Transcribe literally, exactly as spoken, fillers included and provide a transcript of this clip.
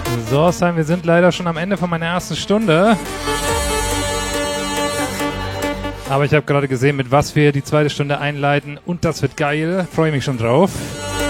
So, Sam, wir sind leider schon am Ende von meiner ersten Stunde. Aber ich habe gerade gesehen, mit was wir die zweite Stunde einleiten. Und das wird geil. Freue mich schon drauf.